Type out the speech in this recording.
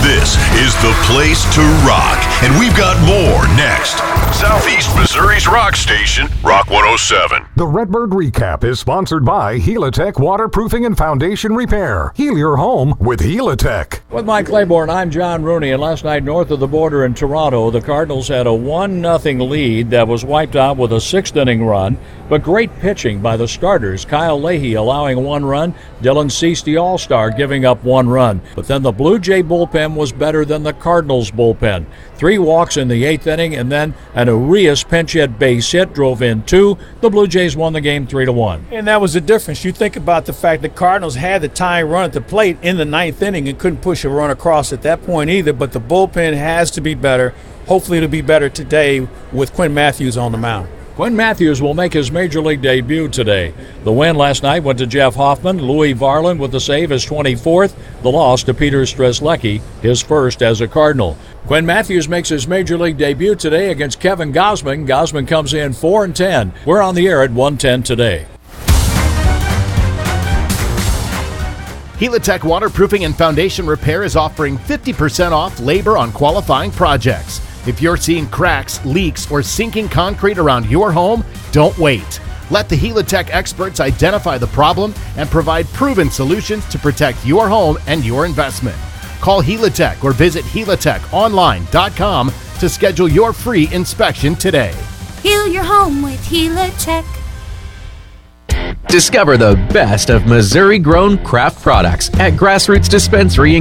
This is the place to rock, and we've got more next. Southeast Missouri's rock station, Rock 107. The Redbird Recap is sponsored by Helitech Waterproofing and Foundation Repair. Heal your home with Helitech. With Mike Claiborne, I'm John Rooney, and last night north of the border in Toronto, the Cardinals had a 1-0 lead that was wiped out with a sixth-inning run, but great pitching by the starters. Kyle Leahy allowing 1 run, Dylan Cease, the All-Star, giving up 1 run. But then the Blue Jay bullpen was better than the Cardinals bullpen. 3 walks in the 8th inning, and then an Urias pinch hit base hit drove in 2. The Blue Jays won the game 3-1. And that was the difference. You think about the fact the Cardinals had the tying run at the plate in the 9th inning and couldn't push a run across at that point either, but the bullpen has to be better. Hopefully it'll be better today with Quinn Matthews on the mound. Quinn Matthews will make his Major League debut today. The win last night went to Jeff Hoffman. Louis Varland with the save, his 24th. The loss to Peter Strzelecki, his first as a Cardinal. Quinn Matthews makes his Major League debut today against Kevin Gausman. Gausman comes in 4-10. We're on the air at 1:10 today. Helitech Waterproofing and Foundation Repair is offering 50% off labor on qualifying projects. If you're seeing cracks, leaks, or sinking concrete around your home, don't wait. Let the Helitech experts identify the problem and provide proven solutions to protect your home and your investment. Call Helitech or visit helitechonline.com to schedule your free inspection today. Heal your home with Helitech. Discover the best of Missouri-grown craft products at Grassroots Dispensary in